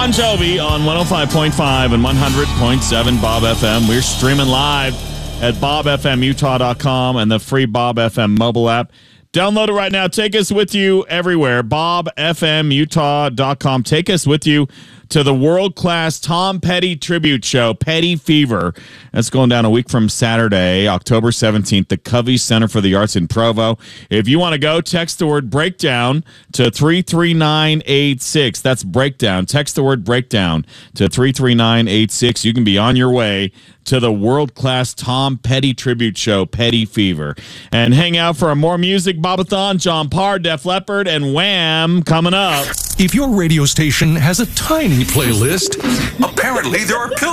Bon Jovi on 105.5 and 100.7 Bob FM. We're streaming live at bobfmutah.com and the free Bob FM mobile app. Download it right now. Take us with you everywhere. bobfmutah.com. Take us with you to the world-class Tom Petty tribute show, Petty Fever. That's going down a week from Saturday, October 17th, the Covey Center for the Arts in Provo. If you want to go, text the word breakdown to 33986. That's breakdown. Text the word breakdown to 33986. You can be on your way to the world-class Tom Petty tribute show, Petty Fever. And hang out for a more music Bobathon, John Parr, Def Leppard, and Wham! Coming up. If your radio station has a tiny playlist, apparently there are